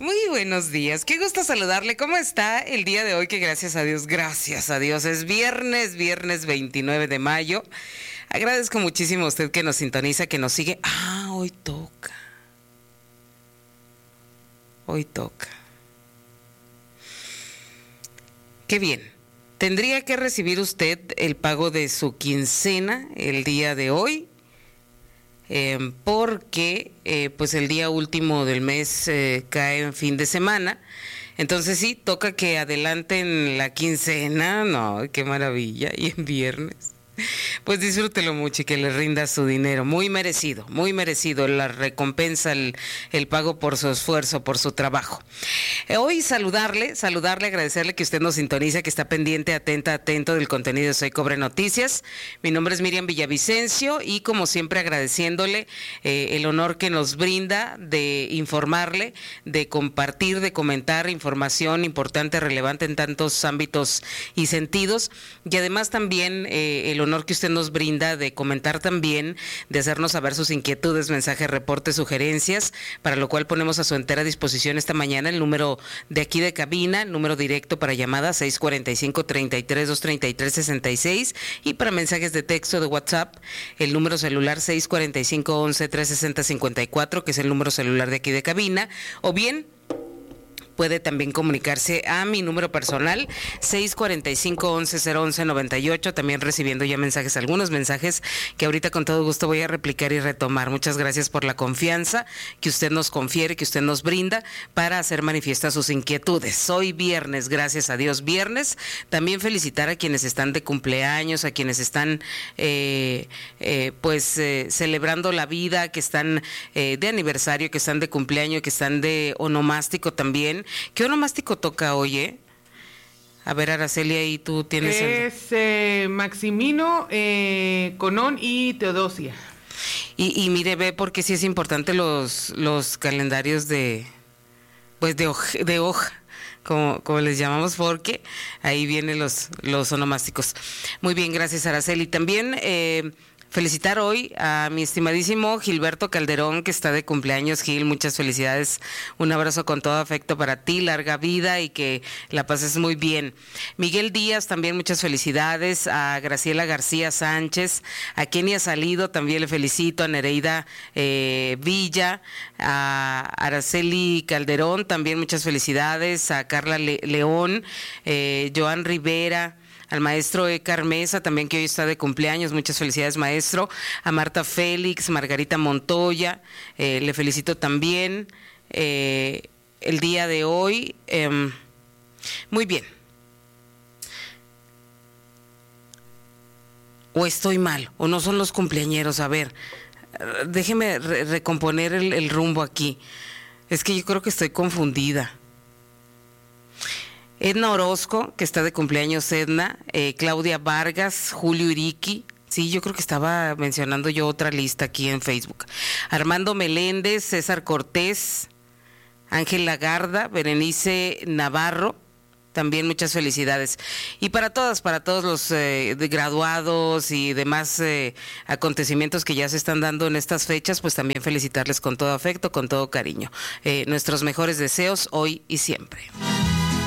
Muy buenos días, qué gusto saludarle. ¿Cómo está el día de hoy? Que gracias a Dios, es viernes 29 de mayo. Agradezco muchísimo a usted que nos sintoniza, que nos sigue. Hoy toca. Qué bien. Tendría que recibir usted el pago de su quincena el día de hoy. Porque pues el día último del mes cae en fin de semana, entonces sí, toca que adelanten la quincena. No, qué maravilla, y en viernes, pues disfrútelo mucho y que le rinda su dinero, muy merecido la recompensa, el pago por su esfuerzo, por su trabajo. Hoy saludarle, agradecerle que usted nos sintoniza, que está pendiente, atento del contenido de Soy Cobre Noticias. Mi nombre es Miriam Villavicencio y como siempre agradeciéndole el honor que nos brinda de informarle, de compartir, de comentar información importante, relevante en tantos ámbitos y sentidos, y además también el honor que usted nos brinda de comentar también, de hacernos saber sus inquietudes, mensajes, reportes, sugerencias, para lo cual ponemos a su entera disposición esta mañana el número de aquí de cabina, el número directo para llamadas 645-33-233-66, y para mensajes de texto de WhatsApp el número celular 645-11-360-54, que es el número celular de aquí de cabina, o bien puede también comunicarse a mi número personal 645-11-011-98, también recibiendo ya mensajes, algunos mensajes que ahorita con todo gusto voy a replicar y retomar. Muchas gracias por la confianza que usted nos confiere, que usted nos brinda para hacer manifiestas sus inquietudes. Hoy viernes, gracias a Dios, viernes. También felicitar a quienes están de cumpleaños, a quienes están celebrando la vida, que están de aniversario, que están de cumpleaños, que están de onomástico también. ¿Qué onomástico toca hoy, A ver, Araceli, ahí tú tienes... Es Maximino, Conón y Teodosia. Y mire, ve, porque sí es importante los calendarios de hoja, como les llamamos, porque ahí vienen los onomásticos. Muy bien, gracias, Araceli. También felicitar hoy a mi estimadísimo Gilberto Calderón, que está de cumpleaños. Gil, muchas felicidades, un abrazo con todo afecto para ti, larga vida y que la pases muy bien. Miguel Díaz, también muchas felicidades. A Graciela García Sánchez, a Kenia Salido, también le felicito. A Nereida Villa, a Araceli Calderón, también muchas felicidades. A Carla León, Joan Rivera, al maestro Ecar Mesa, también, que hoy está de cumpleaños, muchas felicidades, maestro. A Marta Félix, Margarita Montoya, le felicito también el día de hoy. Muy bien. O estoy mal, o no son los cumpleañeros. A ver, déjeme recomponer el rumbo aquí. Es que yo creo que estoy confundida. Edna Orozco, que está de cumpleaños, Edna, Claudia Vargas, Julio Iriqui, sí, yo creo que estaba mencionando yo otra lista aquí en Facebook. Armando Meléndez, César Cortés, Ángel Lagarda, Berenice Navarro, también muchas felicidades. Y para todos los graduados y demás acontecimientos que ya se están dando en estas fechas, pues también felicitarles con todo afecto, con todo cariño. Nuestros mejores deseos hoy y siempre.